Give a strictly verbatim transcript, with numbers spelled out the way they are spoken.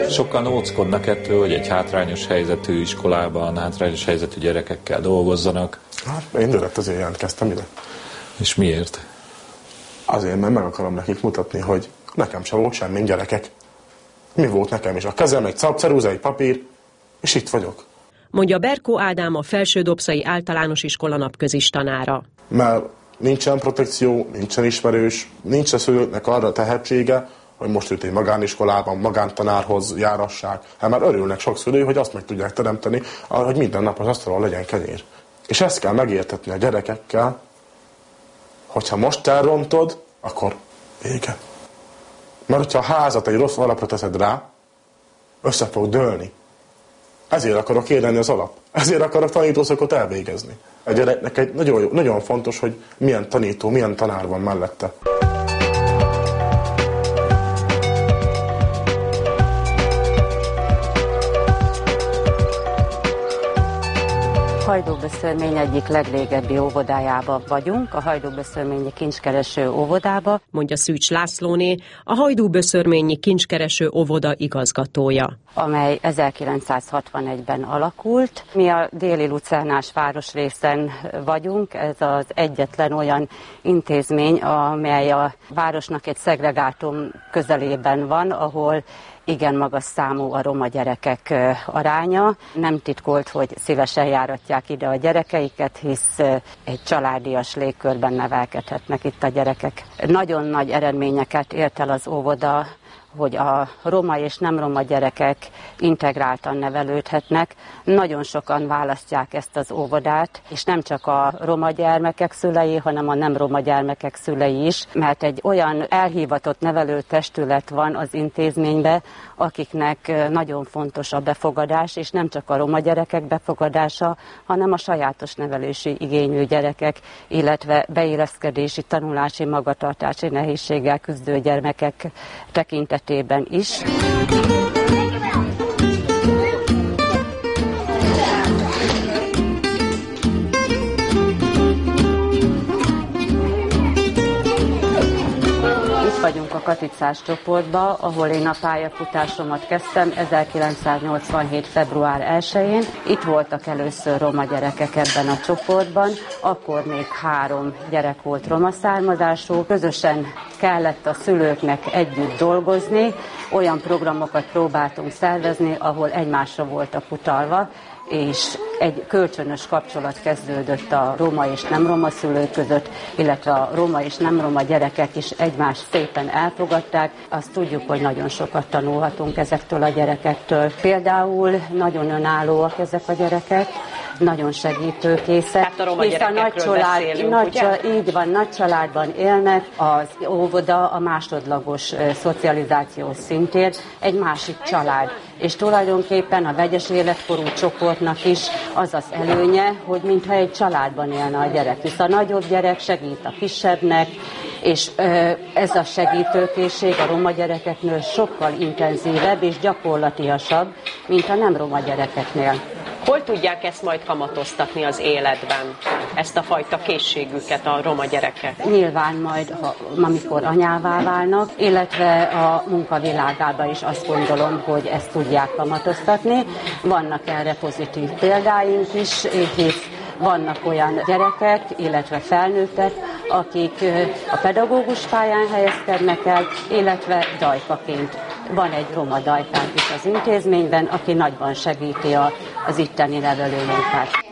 Sokan óckodnak ettől, hogy egy hátrányos helyzetű iskolában, hátrányos helyzetű gyerekekkel dolgozzanak. Hát én direkt azért jelentkeztem ide. És miért? Azért, mert meg akarom nekik mutatni, hogy nekem sem volt semmi, gyerekek. Mi volt nekem is? A kezem egy szabceruza, egy papír, és itt vagyok. Mondja Berkó Ádám, a Felsődobszai Általános Iskola napközis tanára. Mert nincsen protekció, nincsen ismerős, nincs a szülőknek arra tehetsége, hogy most őt egy magániskolában, magántanárhoz járassák. Hát már örülnek sok szülő, hogy azt meg tudják teremteni, hogy minden nap az asztalon legyen kenyér. És ezt kell megértetni a gyerekekkel, hogyha most elrontod, akkor vége. Mert hogyha a házat egy rossz alapra teszed rá, össze fog dőlni. Ezért akarok érni az alap. Ezért akarok tanítószakot elvégezni. A gyereknek egy nagyon, jó, nagyon fontos, hogy milyen tanító, milyen tanár van mellette. Hajdúböszörmény egyik legrégebbi óvodájában vagyunk, a Hajdúböszörményi Kincskereső óvodába. Mondja Szűcs Lászlóné, a Hajdúböszörményi Kincskereső óvoda igazgatója. Amely ezerkilencszázhatvanegyben alakult. Mi a déli lucernás városrészen vagyunk, ez az egyetlen olyan intézmény, amely a városnak egy szegregátum közelében van, ahol igen magas számú a roma gyerekek aránya. Nem titkolt, hogy szívesen járatják ide a gyerekeiket, hisz egy családias légkörben nevelkedhetnek itt a gyerekek. Nagyon nagy eredményeket ért el az óvoda, hogy a roma és nem roma gyerekek integráltan nevelődhetnek. Nagyon sokan választják ezt az óvodát, és nem csak a roma gyermekek szülei, hanem a nem roma gyermekek szülei is, mert egy olyan elhivatott nevelőtestület van az intézményben, akiknek nagyon fontos a befogadás, és nem csak a roma gyerekek befogadása, hanem a sajátos nevelési igényű gyerekek, illetve beilleszkedési, tanulási, magatartási nehézséggel küzdő gyermekek tekintetében is. Vagyunk a katicás csoportba, ahol én a pályafutásomat kezdtem ezerkilencszáznyolcvanhét. február elsején. Itt voltak először roma gyerekek ebben a csoportban, akkor még három gyerek volt roma származású. Közösen kellett a szülőknek együtt dolgozni, olyan programokat próbáltunk szervezni, ahol egymásra voltak utalva, és egy kölcsönös kapcsolat kezdődött a roma és nem roma szülők között, illetve a roma és nem roma gyerekek is egymást szépen elfogadták. Azt tudjuk, hogy nagyon sokat tanulhatunk ezektől a gyerekektől. Például nagyon önállóak ezek a gyerekek, nagyon segítőkészek. Hát a roma a nagy család, beszélünk, nagy ugye? család, így van, nagy családban élnek, az óvoda a másodlagos szocializáció szintén egy másik család. És tulajdonképpen a vegyes életkorú csoportnak is az az előnye, hogy mintha egy családban élne a gyerek, hisz a nagyobb gyerek segít a kisebbnek, és ez a segítőkészség a roma gyerekeknél sokkal intenzívebb és gyakorlatiasabb, mint a nem roma gyerekeknél. Hol tudják ezt majd kamatoztatni az életben, ezt a fajta készségüket a roma gyerekek? Nyilván majd, ha, amikor anyává válnak, illetve a munkavilágában is azt gondolom, hogy ezt tudják kamatoztatni. Vannak erre pozitív példáink is, hisz vannak olyan gyerekek, illetve felnőttek, akik a pedagógus pályán helyezkednek el, illetve dajkaként. Van egy roma dajkánk is az intézményben, aki nagyban segíti a, az itteni nevelőmunkát.